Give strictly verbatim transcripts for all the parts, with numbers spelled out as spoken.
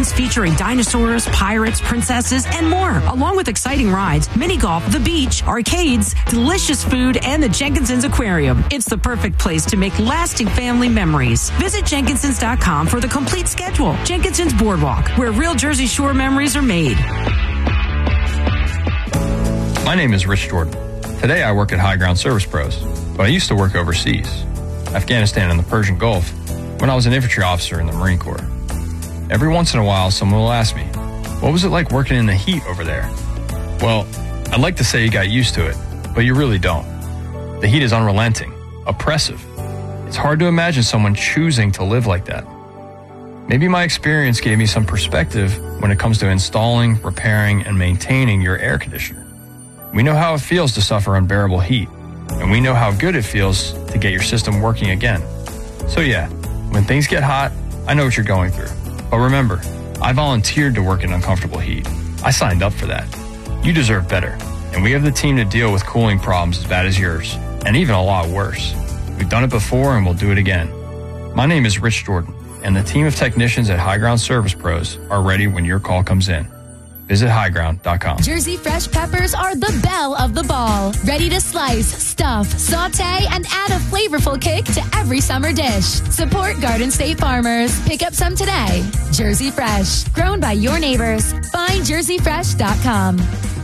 events featuring dinosaurs, pirates, princesses, and more, along with exciting rides, mini golf, the beach, arcades, delicious food, and the Jenkinson's Aquarium. It's the perfect place to make lasting family memories. Visit Jenkinsons dot com for the complete schedule. Jenkinson's Boardwalk, where real Jersey Shore memories are made. My name is Rich Jordan. Today I work at High Ground Service Pros, but I used to work overseas, Afghanistan and the Persian Gulf, when I was an infantry officer in the Marine Corps. Every once in a while, someone will ask me, what was it like working in the heat over there? Well, I'd like to say you got used to it, but you really don't. The heat is unrelenting, oppressive. It's hard to imagine someone choosing to live like that. Maybe my experience gave me some perspective when it comes to installing, repairing, and maintaining your air conditioner. We know how it feels to suffer unbearable heat, and we know how good it feels to get your system working again. So yeah, when things get hot, I know what you're going through. But remember, I volunteered to work in uncomfortable heat. I signed up for that. You deserve better, and we have the team to deal with cooling problems as bad as yours, and even a lot worse. We've done it before and we'll do it again. My name is Rich Jordan, and the team of technicians at High Ground Service Pros are ready when your call comes in. Visit high ground dot com. Jersey Fresh peppers are the belle of the ball. Ready to slice, stuff, saute, and add a flavorful kick to every summer dish. Support Garden State Farmers. Pick up some today. Jersey Fresh, grown by your neighbors. Find jersey fresh dot com.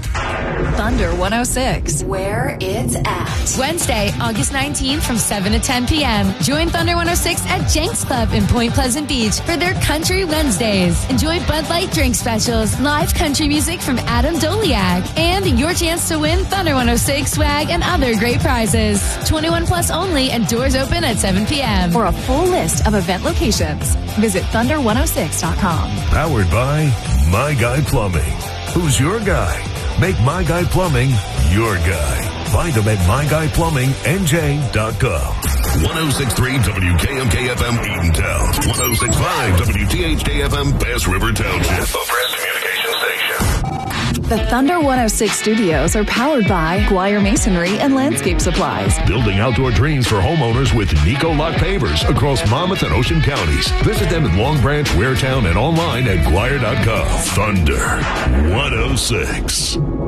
Thunder one oh six, where it's at. Wednesday, August nineteenth from seven to ten p.m. Join Thunder one oh six at Jenks Club in Point Pleasant Beach for their Country Wednesdays. Enjoy Bud Light drink specials, live country music from Adam Doliak, and your chance to win Thunder one oh six swag and other great prizes. twenty-one plus only and doors open at seven p.m. For a full list of event locations, visit thunder one oh six dot com. Powered by My Guy Plumbing. Who's your guy? Make My Guy Plumbing your guy. Find them at my guy plumbing n j dot com. one oh six point three W K M K F M Eatontown. one oh six point five W T H K F M Bass River Township. A press communication station. The Thunder one oh six studios are powered by Guire Masonry and Landscape Supplies. Building outdoor dreams for homeowners with Nico Lock Pavers across Monmouth and Ocean counties. Visit them in Long Branch, Waretown, and online at Guire dot com. Thunder one oh six.